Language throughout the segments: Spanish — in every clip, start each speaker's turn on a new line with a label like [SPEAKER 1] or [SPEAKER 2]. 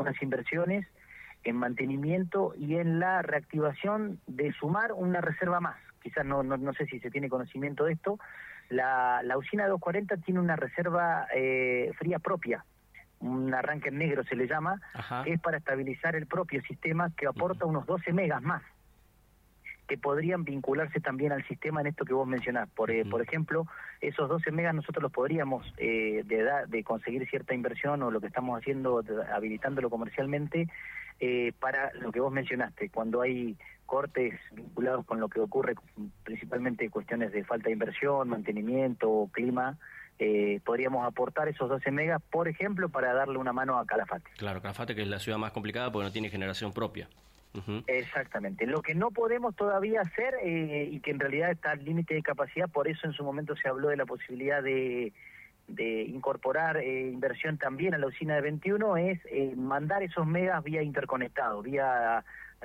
[SPEAKER 1] algunas inversiones en mantenimiento y en la reactivación de sumar una reserva más. Quizás no sé si se tiene conocimiento de esto. La usina 240 tiene una reserva fría propia, un arranque en negro se le llama, que es para estabilizar el propio sistema, que aporta unos 12 megas más, que podrían vincularse también al sistema en esto que vos mencionás. Por ejemplo, esos 12 megas nosotros los podríamos, de conseguir cierta inversión o lo que estamos haciendo, habilitándolo comercialmente, para lo que vos mencionaste, cuando hay cortes vinculados con lo que ocurre, principalmente cuestiones de falta de inversión, mantenimiento, clima, podríamos aportar esos 12 megas, por ejemplo, para darle una mano a Calafate.
[SPEAKER 2] Claro, Calafate, que es la ciudad más complicada porque no tiene generación propia.
[SPEAKER 1] Exactamente. Lo que no podemos todavía hacer, y que en realidad está al límite de capacidad, por eso en su momento se habló de la posibilidad de incorporar inversión también a la usina de 21, es mandar esos megas vía interconectado, vía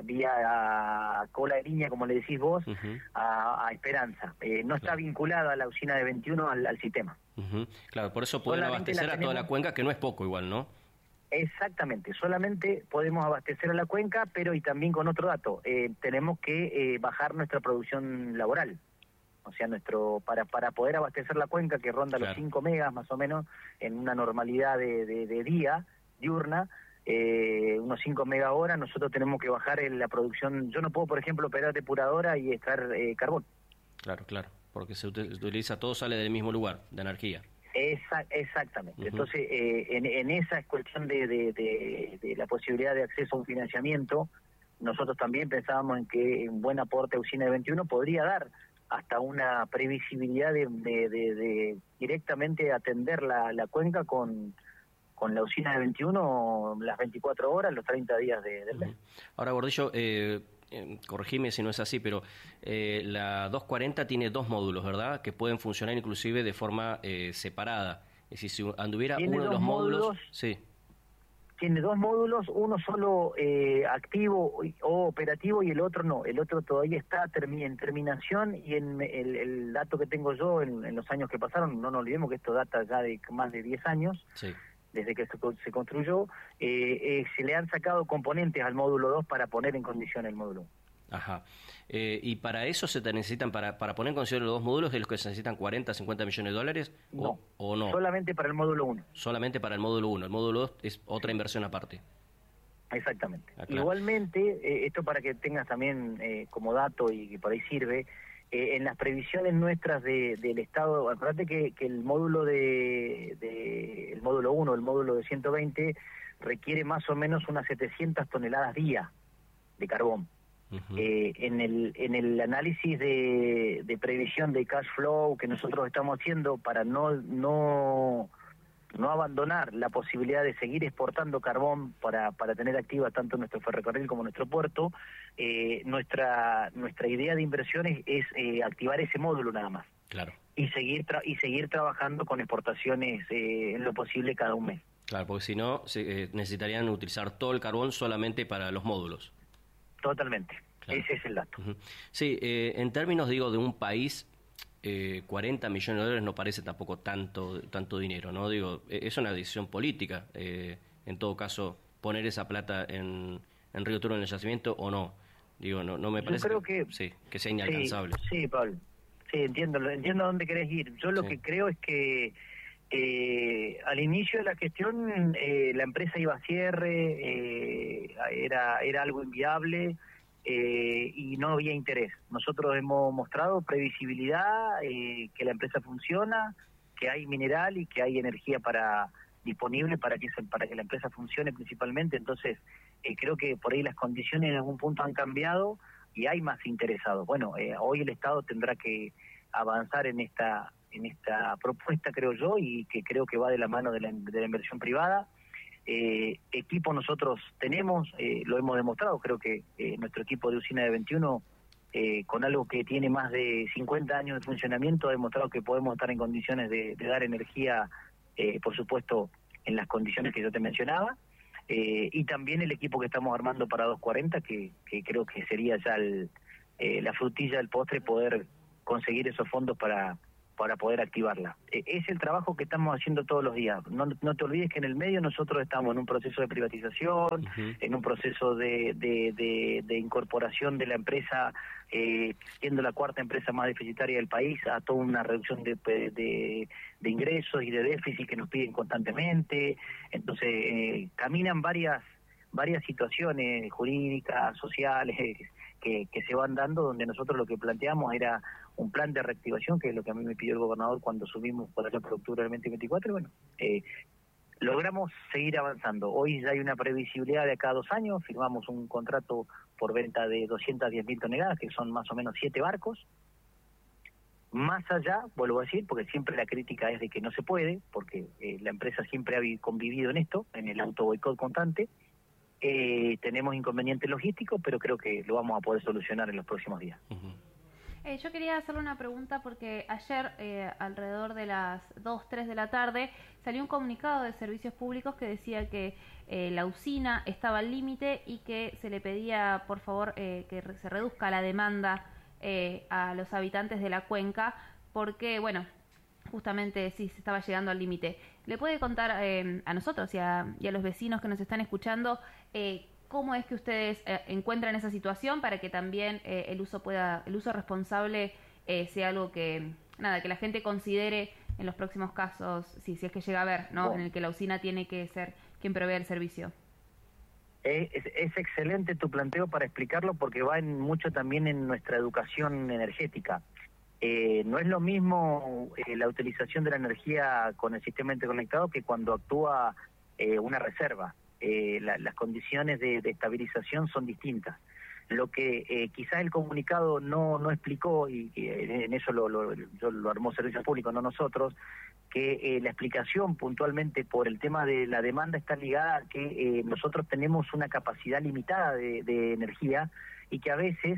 [SPEAKER 1] cola de línea, como le decís vos, a Esperanza. No está vinculada a la usina de 21 al sistema.
[SPEAKER 2] Claro, por eso pueden abastecer a toda la cuenca, que no es poco igual, ¿no?
[SPEAKER 1] Exactamente, solamente podemos abastecer a la cuenca, pero y también con otro dato, tenemos que bajar nuestra producción laboral. O sea, para poder abastecer la cuenca, que ronda los 5 megas más o menos, en una normalidad de día, diurna, unos 5 megas hora, nosotros tenemos que bajar la producción. Yo no puedo, por ejemplo, operar depuradora y extraer carbón.
[SPEAKER 2] Claro, porque se utiliza, todo sale del mismo lugar, de energía.
[SPEAKER 1] Exactamente. Entonces, en esa cuestión de la posibilidad de acceso a un financiamiento, nosotros también pensábamos en que un buen aporte a usina de 21 podría dar hasta una previsibilidad de directamente atender la cuenca con la usina de 21 las 24 horas, los 30 días del mes.
[SPEAKER 2] Ahora, Gordillo, corregime si no es así, pero la 240 tiene 2 módulos, ¿verdad? Que pueden funcionar inclusive de forma separada. Es decir, si anduviera uno de los módulos... Sí.
[SPEAKER 1] Tiene 2 módulos, uno solo activo o operativo y el otro no. El otro todavía está en terminación, y en el dato que tengo yo en los años que pasaron, no nos olvidemos que esto data ya de más de 10 años, desde que se construyó, se le han sacado componentes al módulo 2 para poner en condición el módulo 1.
[SPEAKER 2] ¿Y para eso se te necesitan, para poner en consideración los 2 módulos, de los que se necesitan 40, 50 millones de dólares?
[SPEAKER 1] No,
[SPEAKER 2] ¿O no?
[SPEAKER 1] Solamente para el módulo 1.
[SPEAKER 2] Solamente para el módulo 1. El módulo 2 es otra inversión aparte.
[SPEAKER 1] Exactamente.
[SPEAKER 2] Claro.
[SPEAKER 1] Igualmente, esto para que tengas también como dato y que por ahí sirve, en las previsiones nuestras del Estado, acuérdate que el módulo el módulo 1, el módulo de 120, requiere más o menos unas 700 toneladas día de carbón. En el análisis de previsión de cash flow que nosotros estamos haciendo para no abandonar la posibilidad de seguir exportando carbón para tener activa tanto nuestro ferrocarril como nuestro puerto, nuestra idea de inversiones es activar ese módulo nada más.
[SPEAKER 2] Claro.
[SPEAKER 1] Y seguir trabajando con exportaciones en lo posible cada un mes.
[SPEAKER 2] Claro, porque si no necesitarían utilizar todo el carbón solamente para los módulos.
[SPEAKER 1] Totalmente, claro. Ese es el dato.
[SPEAKER 2] Sí, en términos, digo, de un país, 40 millones de dólares no parece tampoco tanto dinero, ¿no? Digo, es una decisión política, en todo caso, poner esa plata en Río Turbio en el yacimiento o no. Digo, no me parece que sea inalcanzable.
[SPEAKER 1] Sí, Pablo. Sí, entiendo a dónde querés ir. Yo lo que creo es que al inicio de la gestión la empresa iba a cierre, era algo inviable, y no había interés. Nosotros hemos mostrado previsibilidad, que la empresa funciona, que hay mineral y que hay energía disponible para que la empresa funcione principalmente. Entonces creo que por ahí las condiciones en algún punto han cambiado y hay más interesados. Bueno, hoy el Estado tendrá que avanzar en esta propuesta, creo yo, y que creo que va de la mano de la inversión privada. Equipo nosotros tenemos, lo hemos demostrado, creo que nuestro equipo de usina de 21, con algo que tiene más de 50 años de funcionamiento, ha demostrado que podemos estar en condiciones de dar energía, por supuesto, en las condiciones que yo te mencionaba, y también el equipo que estamos armando para 240, que creo que sería ya la frutilla del postre, poder conseguir esos fondos para para poder activarla. Es el trabajo que estamos haciendo todos los días. No te olvides que en el medio nosotros estamos en un proceso de privatización, en un proceso de incorporación de la empresa, siendo la cuarta empresa más deficitaria del país, a toda una reducción de ingresos y de déficit que nos piden constantemente. Entonces, caminan varias situaciones jurídicas, sociales, que se van dando, donde nosotros lo que planteamos era un plan de reactivación, que es lo que a mí me pidió el gobernador cuando subimos por allá por octubre del 2024, y bueno, logramos seguir avanzando. Hoy ya hay una previsibilidad de cada 2 años, firmamos un contrato por venta de 210.000 toneladas, que son más o menos 7 barcos. Más allá, vuelvo a decir, porque siempre la crítica es de que no se puede, porque la empresa siempre ha convivido en esto, en el auto boicot constante. Tenemos inconvenientes logísticos, pero creo que lo vamos a poder solucionar en los próximos días.
[SPEAKER 3] Yo quería hacerle una pregunta porque ayer, alrededor de las 2, 3 de la tarde, salió un comunicado de Servicios Públicos que decía que la usina estaba al límite y que se le pedía, por favor, que se reduzca la demanda a los habitantes de la cuenca, porque, bueno, justamente sí, se estaba llegando al límite. ¿Le puede contar a nosotros y a los vecinos que nos están escuchando cómo es que ustedes encuentran esa situación para que también el uso responsable sea algo que la gente considere en los próximos casos, si es que llega a haber, ¿no? En el que la usina tiene que ser quien provee el servicio?
[SPEAKER 1] Es excelente tu planteo para explicarlo, porque va mucho también en nuestra educación energética. No es lo mismo la utilización de la energía con el sistema interconectado que cuando actúa una reserva. Las condiciones de estabilización son distintas. Lo que quizás el comunicado no explicó, y en eso lo armó Servicios Públicos, no nosotros, que la explicación puntualmente por el tema de la demanda está ligada a que nosotros tenemos una capacidad limitada de energía, y que a veces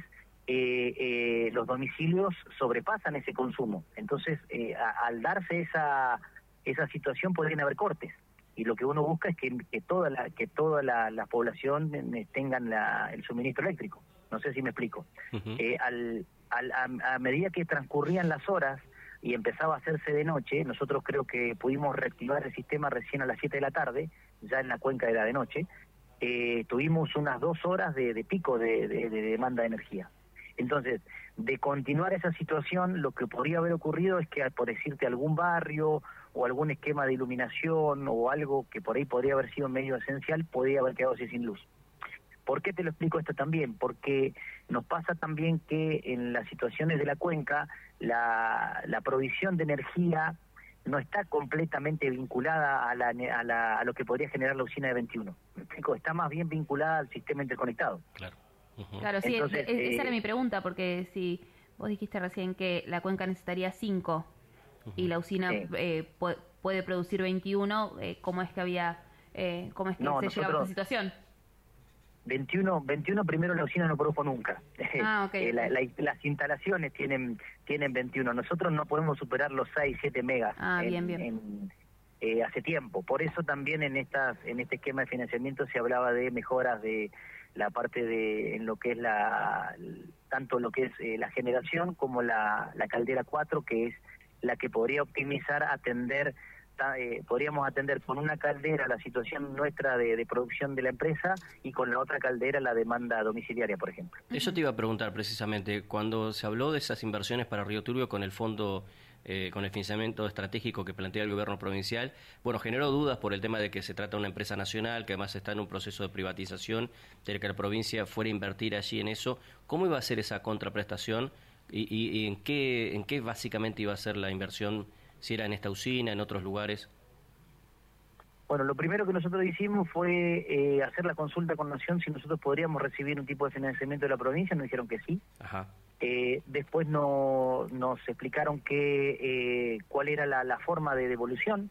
[SPEAKER 1] los domicilios sobrepasan ese consumo. Entonces, al darse esa situación, podrían haber cortes. Y lo que uno busca es que toda la población tengan el suministro eléctrico. No sé si me explico. A medida que transcurrían las horas y empezaba a hacerse de noche, nosotros creo que pudimos reactivar el sistema recién a las 7 de la tarde, ya en la cuenca era de noche. Tuvimos unas 2 horas de pico de demanda de energía. Entonces, de continuar esa situación, lo que podría haber ocurrido es que, por decirte, algún barrio o algún esquema de iluminación o algo que por ahí podría haber sido medio esencial, podría haber quedado así sin luz. ¿Por qué te lo explico esto también? Porque nos pasa también que en las situaciones de la cuenca, la provisión de energía no está completamente vinculada a lo que podría generar la usina de 21. ¿Me explico? Está más bien vinculada al sistema interconectado.
[SPEAKER 2] Claro.
[SPEAKER 3] Claro, sí. Entonces, esa era mi pregunta, porque si vos dijiste recién que la cuenca necesitaría 5 y la usina puede producir 21, ¿cómo es que se llegaba a esta situación?
[SPEAKER 1] 21 primero la usina no produjo nunca.
[SPEAKER 3] Okay.
[SPEAKER 1] Las instalaciones tienen 21. Nosotros no podemos superar los 6, 7 megas hace tiempo. Por eso también en este esquema de financiamiento se hablaba de mejoras de la parte en lo que es tanto lo que es la generación como la caldera 4, que es la que podría optimizar, podríamos atender con una caldera la situación nuestra de producción de la empresa, y con la otra caldera la demanda domiciliaria, por ejemplo.
[SPEAKER 2] Eso te iba a preguntar precisamente, cuando se habló de esas inversiones para Río Turbio con el fondo, con el financiamiento estratégico que plantea el gobierno provincial, bueno, generó dudas por el tema de que se trata de una empresa nacional, que además está en un proceso de privatización, de que la provincia fuera a invertir allí en eso. ¿Cómo iba a ser esa contraprestación y en qué básicamente iba a ser la inversión? Si era en esta usina, en otros lugares.
[SPEAKER 1] Bueno, lo primero que nosotros hicimos fue hacer la consulta con Nación si nosotros podríamos recibir un tipo de financiamiento de la provincia. Nos dijeron que sí.
[SPEAKER 2] Ajá.
[SPEAKER 1] Después nos explicaron cuál era la forma de devolución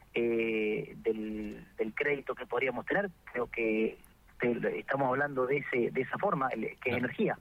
[SPEAKER 1] del crédito que podríamos tener. Creo que estamos hablando de esa forma, que es energía.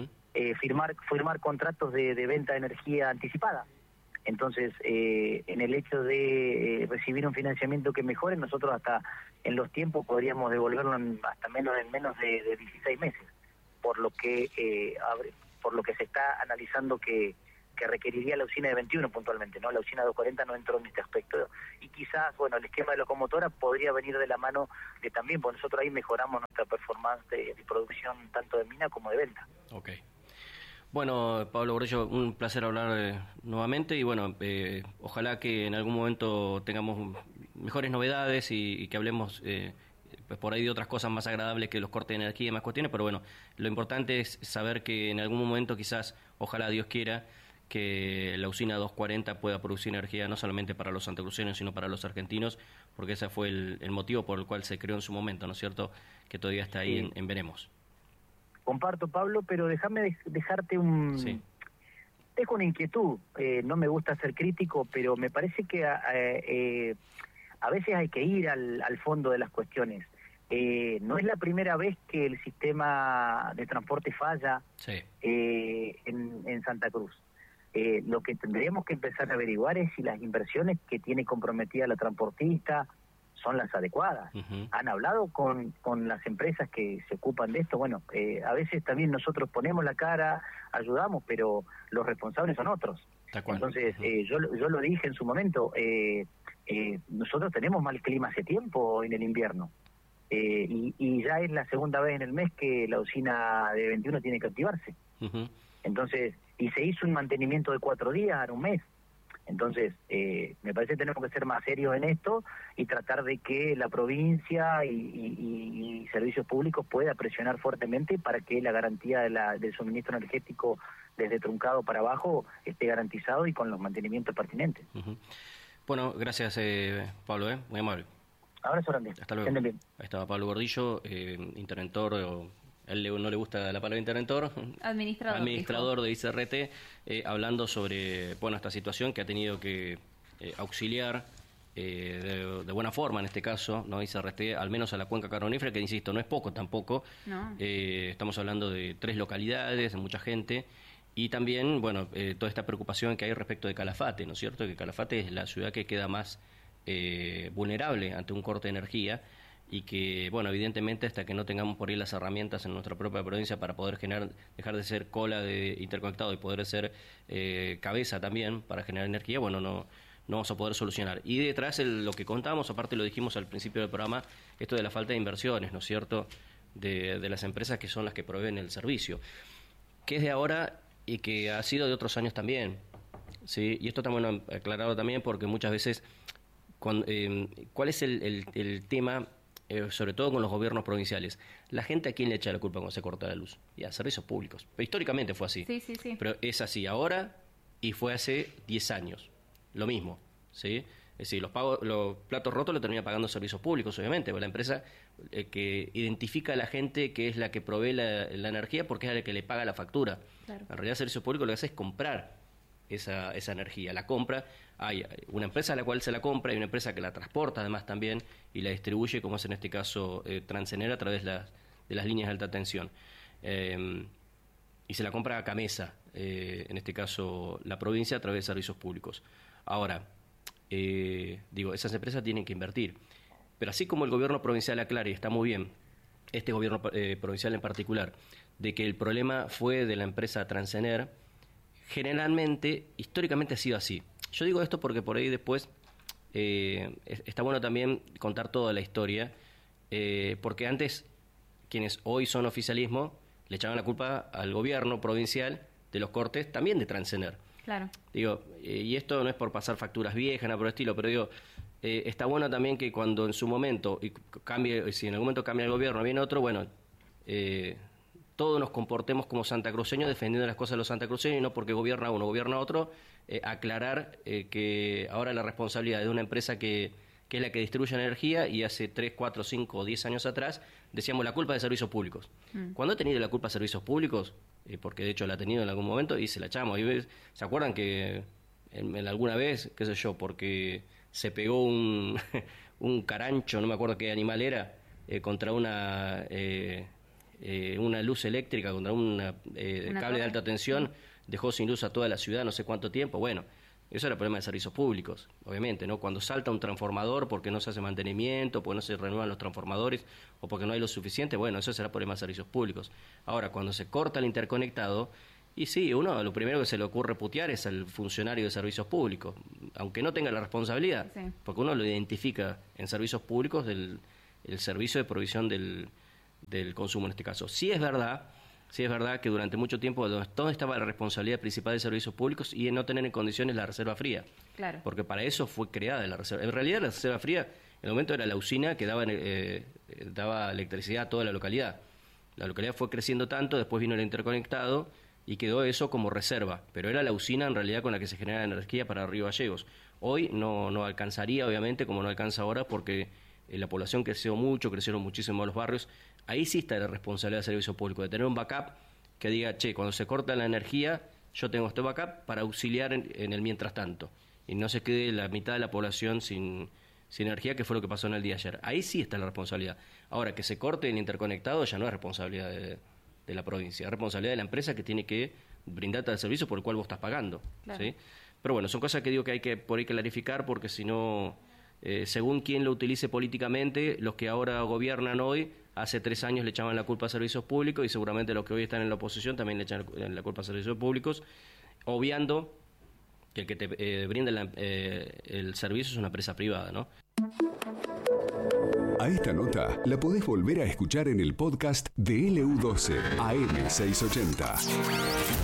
[SPEAKER 1] Firmar contratos de venta de energía anticipada. Entonces, en el hecho de recibir un financiamiento que mejore, nosotros hasta en los tiempos podríamos devolverlo hasta menos de 16 meses, por lo que se está analizando que que requeriría la usina de 21 puntualmente, ¿no? La usina 240 no entró en este aspecto, y quizás, bueno, el esquema de locomotora podría venir de la mano de también, porque nosotros ahí mejoramos nuestra performance de producción tanto de mina como de venta.
[SPEAKER 2] Ok. Bueno, Pablo Gordillo, un placer hablar nuevamente, y bueno, ojalá que en algún momento tengamos mejores novedades y que hablemos pues por ahí de otras cosas más agradables que los cortes de energía y más cuestiones, pero bueno, lo importante es saber que en algún momento quizás, ojalá Dios quiera, que la usina 240 pueda producir energía no solamente para los santacruceños, sino para los argentinos, porque ese fue el motivo por el cual se creó en su momento, ¿no es cierto?, que todavía está ahí
[SPEAKER 1] Sí.
[SPEAKER 2] en veremos.
[SPEAKER 1] Comparto, Pablo, pero déjame dejarte un...
[SPEAKER 2] Sí.
[SPEAKER 1] Dejo una inquietud, no me gusta ser crítico, pero me parece que a veces hay que ir al fondo de las cuestiones. No es la primera vez que el sistema de transporte falla
[SPEAKER 2] Sí.
[SPEAKER 1] en Santa Cruz. Lo que tendríamos que empezar a averiguar es si las inversiones que tiene comprometida la transportista son las adecuadas.
[SPEAKER 2] Uh-huh.
[SPEAKER 1] ¿Han hablado con las empresas que se ocupan de esto? Bueno, a veces también nosotros ponemos la cara, ayudamos, pero los responsables son otros. Entonces,
[SPEAKER 2] uh-huh.
[SPEAKER 1] yo lo dije en su momento, nosotros tenemos mal clima hace tiempo en el invierno, y ya es la segunda vez en el mes que la usina de 21 tiene que activarse.
[SPEAKER 2] Uh-huh.
[SPEAKER 1] Entonces, y se hizo un mantenimiento de 4 días, ahora un mes. Entonces, me parece que tenemos que ser más serios en esto y tratar de que la provincia y servicios públicos pueda presionar fuertemente para que la garantía del suministro energético desde Truncado para abajo esté garantizado y con los mantenimientos pertinentes.
[SPEAKER 2] Uh-huh. Bueno, gracias Pablo, muy amable.
[SPEAKER 1] Abrazo grande.
[SPEAKER 2] Hasta luego. Ahí estaba Pablo Gordillo, interventor, a él no le gusta la palabra interventor, administrador de ICRT, hablando sobre esta situación que ha tenido que auxiliar de buena forma, en este caso, no ICRT, al menos a la cuenca carbonífera, que insisto, no es poco tampoco.
[SPEAKER 3] No.
[SPEAKER 2] Estamos hablando de 3 localidades, de mucha gente, y también, toda esta preocupación que hay respecto de Calafate, ¿no es cierto? Que Calafate es la ciudad que queda más vulnerable ante un corte de energía, y que, evidentemente, hasta que no tengamos por ahí las herramientas en nuestra propia provincia para poder dejar de ser cola de interconectado y poder ser cabeza también para generar energía, no vamos a poder solucionar. Y detrás lo que contábamos, aparte lo dijimos al principio del programa, esto de la falta de inversiones, ¿no es cierto?, de las empresas que son las que proveen el servicio, que es de ahora y que ha sido de otros años también, ¿sí? Y esto está bueno aclarado también, porque muchas veces, ¿cuál es el tema? Sobre todo con los gobiernos provinciales, la gente, ¿a quién le echa la culpa cuando se corta la luz? Y a servicios públicos. Pero históricamente fue así.
[SPEAKER 3] Sí.
[SPEAKER 2] Pero es así ahora y fue hace 10 años. Lo mismo, ¿sí? Es decir, los platos rotos lo termina pagando servicios públicos, obviamente, porque la empresa que identifica a la gente que es la que provee la energía, porque es la que le paga la factura.
[SPEAKER 3] Claro.
[SPEAKER 2] En realidad, servicios públicos lo que hace es comprar esa energía. La compra, hay una empresa a la cual se la compra, y una empresa que la transporta además también y la distribuye, como es en este caso Transener, a través de las líneas de alta tensión, y se la compra a Camesa, en este caso la provincia, a través de servicios públicos. Ahora, esas empresas tienen que invertir, pero así como el gobierno provincial aclara, y está muy bien, este gobierno provincial en particular, de que el problema fue de la empresa Transener, generalmente, históricamente ha sido así. Yo digo esto porque por ahí después está bueno también contar toda la historia, porque antes quienes hoy son oficialismo le echaban la culpa al gobierno provincial de los cortes también de Transener.
[SPEAKER 3] Claro.
[SPEAKER 2] Y esto no es por pasar facturas viejas, nada por el estilo, pero está bueno también que cuando en su momento si en algún momento cambia el gobierno, viene otro, todos nos comportemos como santacruceños defendiendo las cosas de los santacruceños, y no porque gobierna uno, gobierna otro, aclarar que ahora la responsabilidad de una empresa que es la que distribuye energía, y hace 3, 4, 5 o 10 años atrás decíamos la culpa de servicios públicos. Cuando ha tenido la culpa de servicios públicos, porque de hecho la ha tenido en algún momento, y se la echamos. ¿Se acuerdan que en alguna vez, qué sé yo, porque se pegó un carancho, no me acuerdo qué animal era, contra una luz eléctrica, contra un cable de alta tensión, dejó sin luz a toda la ciudad no sé cuánto tiempo? Eso era el problema de servicios públicos, obviamente, ¿no? Cuando salta un transformador porque no se hace mantenimiento, porque no se renuevan los transformadores o porque no hay lo suficiente, eso será problema de servicios públicos. Ahora, cuando se corta el interconectado, Y sí, uno lo primero que se le ocurre putear es al funcionario de servicios públicos, aunque no tenga la responsabilidad,
[SPEAKER 3] Sí.
[SPEAKER 2] porque uno lo identifica en servicios públicos el servicio de provisión del consumo en este caso. Sí es verdad que durante mucho tiempo todo estaba la responsabilidad principal de servicios públicos y en no tener en condiciones la reserva fría.
[SPEAKER 3] Claro.
[SPEAKER 2] Porque para eso fue creada la reserva. En realidad la reserva fría, en el momento era la usina que daba electricidad a toda la localidad. La localidad fue creciendo tanto, después vino el interconectado y quedó eso como reserva. Pero era la usina en realidad con la que se genera energía para Río Gallegos. Hoy no alcanzaría, obviamente, como no alcanza ahora, porque la población crecieron muchísimo los barrios. Ahí sí está la responsabilidad del servicio público, de tener un backup que diga, che, cuando se corta la energía, yo tengo este backup para auxiliar en el mientras tanto. Y no se quede la mitad de la población sin energía, que fue lo que pasó en el día de ayer. Ahí sí está la responsabilidad. Ahora, que se corte el interconectado ya no es responsabilidad de la provincia, es responsabilidad de la empresa que tiene que brindarte el servicio por el cual vos estás pagando.
[SPEAKER 3] Claro.
[SPEAKER 2] ¿Sí? Pero bueno, son cosas que digo que hay que por ahí clarificar, porque si no, según quien lo utilice políticamente, los que ahora gobiernan hoy, hace 3 años le echaban la culpa a servicios públicos y seguramente los que hoy están en la oposición también le echan la culpa a servicios públicos, obviando que el que te brinda el servicio es una empresa privada, ¿no?
[SPEAKER 4] A esta nota la podés volver a escuchar en el podcast de LU12 AM680.